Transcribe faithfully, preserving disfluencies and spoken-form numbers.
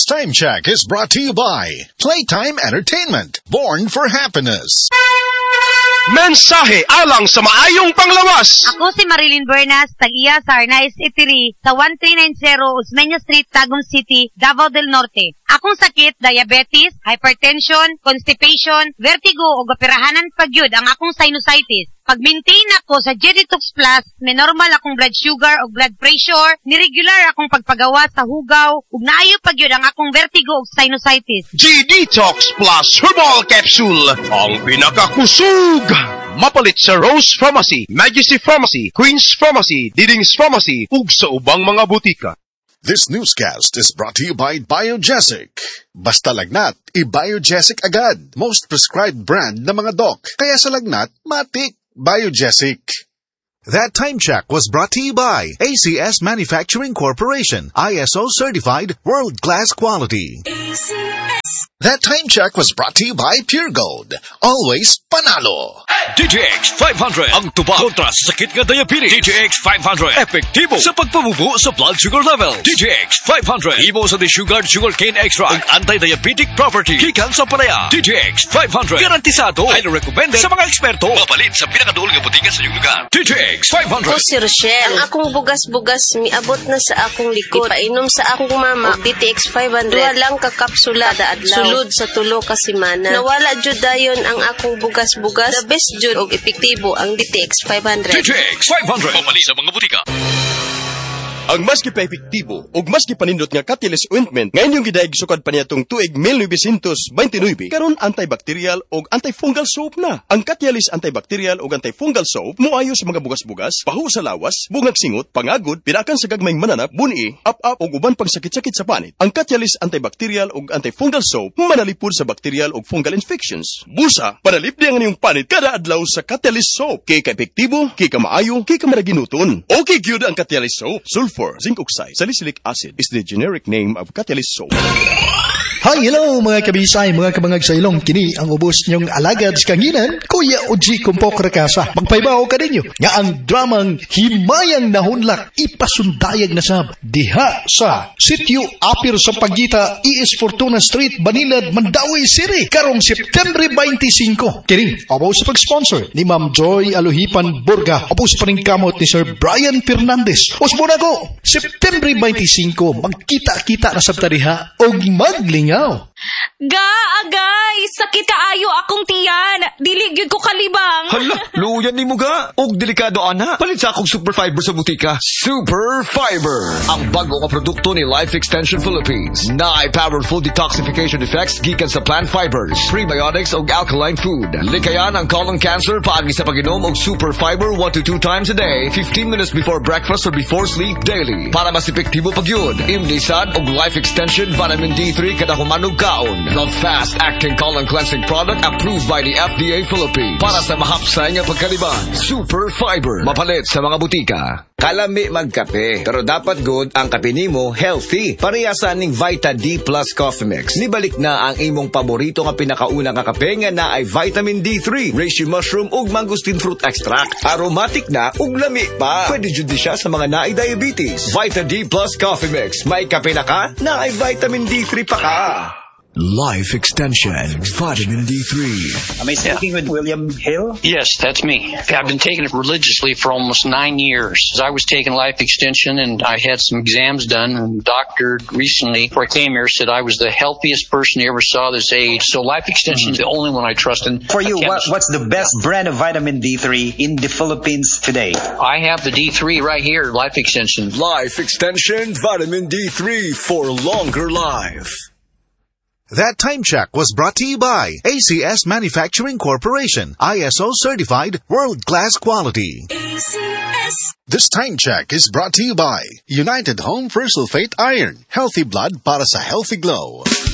time check is brought to you by Playtime Entertainment, born for happiness. Mensahe alang sa maayong panglawas. Ako si Marilyn Bernas, tag-iya sa Arnaiz Eatery sa thirteen ninety Osmeña Street, Tagum City, Davao del Norte. Akong sakit, diabetes, hypertension, constipation, vertigo o operahanan pagyud ang akong sinusitis. Pag-maintain ako sa G-Detox Plus, may normal akong blood sugar o blood pressure, niregular akong pagpagawa sa hugaw, ug naayo pagyud ang akong vertigo o sinusitis. G-Detox Plus Herbal Capsule, ang pinakakusog. Mapalit sa Rose Pharmacy, Majesty Pharmacy, Queen's Pharmacy, Diding's Pharmacy, ug sa ubang mga butika. This newscast is brought to you by Biogesic. Basta lagnat, i-Biogesic agad. Most prescribed brand na mga doc. Kaya sa lagnat, matik. Biogesic. That time check was brought to you by A C S Manufacturing Corporation, I S O certified, world-class quality. A C S. That time check was brought to you by Pure Gold, always panalo. D T X five hundred, ang tuba kontra sa sakit nga diabetes. D T X five hundred, epektibo sa pagpabubo sa blood sugar level. D T X five hundred, ibo sa desugared sugarcane extract, ang anti-diabetic property. Gikan sa palaya. D T X five hundred, garantisado, highly recommended sa mga eksperto. Mapalit sa pinakadulong nga butika sa iyong lugar. D T X five hundred. O si Rochelle, ang akong bugas-bugas miabot na sa akong likod. Painom sa akong mama, D T X five hundred. Duha lang ka kapsula kada adlaw. Sulod sa tulo ka semana. Nawala jud dayon ang akong bugas-bugas. The best jud og epektibo ang D T X five hundred. D T X five hundred. Pamali sa mga butika. Ang mas kipa-epektibo ug mas kipanindot nga Catalyst ointment nga inyong gidaig sukad pa niyatong tuig nineteen twenty-nine karon antibacterial ug antifungal soap na. Ang Catalyst antibacterial ug antifungal soap moayo sa mga bugas-bugas, pahu sa lawas, bungag singot, pangagod, pinakan sa gagmayng mananap, buni, up-up ug uban pang sakit-sakit sa panit. Ang Catalyst antibacterial ug antifungal soap manalipod sa bacterial ug fungal infections. Busa, panalip di ang inyong panit kada adlaw sa Catalyst soap. Kay ka-epektibo, kay ka maayo, kay ka maraginuton. Okay gyud ang Catalyst soap. Sulfur zinc oxide, salicylic acid is the generic name of Catalyst soap. Hi, hello mga kabisay, mga kabangag sa ilong. Kini ang ubos niyong alagad sa kanginan, Kuya Oji Kumpok Rakasa. Magpaibaw ka ninyo nga ang dramang Himayang Nahunlak ipasundayag na sab diha sa Sitio Apir sa Pagita, E S Fortuna Street, Banilad, Mandawi City, karong September twenty-five. Kini ubos sa pag-sponsor ni Ma'am Joy Aluhipan Burga, ubos pa rin kamot ni Sir Brian Fernandez. Os muna ko, September twenty-five, magkita-kita na sab tariha og magling Ga, agay, sakit kaayo akong tiyan. Dili gyud ko kalibang. Hala, luyan ni mo ga. Og delikado ana. Palit sa akong Super Fiber sa butika. Super Fiber, ang bago nga produkto ni Life Extension Philippines. Naay powerful detoxification effects gikan sa plant fibers, prebiotics og alkaline food. Likayan ang colon cancer paagi sa pag-inom og Super Fiber one to two times a day, fifteen minutes before breakfast or before sleep daily. Para mas epektibo pagyud, imnisad og Life Extension Vitamin D three kada humanog kaon. The fast-acting colon cleansing product approved by the F D A Philippines. Para sa mahapsay nga pagkaliban, Super Fiber. Mapalit sa mga butika. Kalami magkape, pero dapat good ang kape nimo healthy. Parehasan ning Vita D Plus Coffee Mix. Nibalik na ang imong paborito nga pinakauna nga kape nga na ay vitamin D three, reishi mushroom ug mangosteen fruit extract. Aromatic na ug lami pa. Pwede jud siya sa mga naay diabetes. Vita D Plus Coffee Mix. May kape na ka, na ay vitamin D three pa ka. Life Extension Vitamin D three. Am I speaking yeah. with William Hill? Yes, that's me. I've been taking it religiously for almost nine years. I was taking Life Extension and I had some exams done, and the doctor recently, before I came here, said I was the healthiest person he ever saw this age. So Life Extension mm-hmm. is the only one I trust. And for you, what, what's the best yeah. brand of vitamin D three in the Philippines today? I have the D three right here, Life Extension. Life Extension Vitamin D three for longer life. That time check was brought to you by A C S Manufacturing Corporation, I S O certified, world-class quality. A C S. This time check is brought to you by United Home for Sulfate Iron, healthy blood para sa healthy glow.